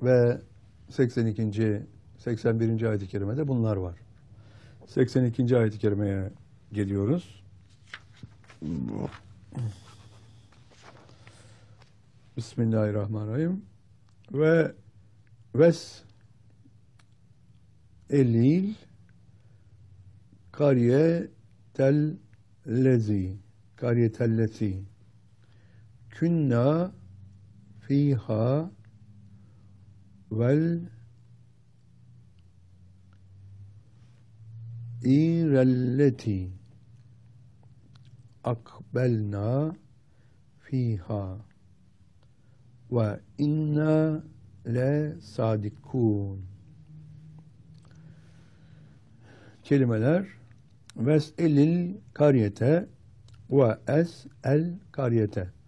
ve 82. 81. ayet-i kerimede bunlar var. 82. ayet-i kerimeye geliyoruz. Bismillahirrahmanirrahim. Ve elil kariyetellezi künna fiha vel irelleti akbelna fiha ve inna le sadikun. Kelimeler ves'elil kariyete ve es'el kariyete.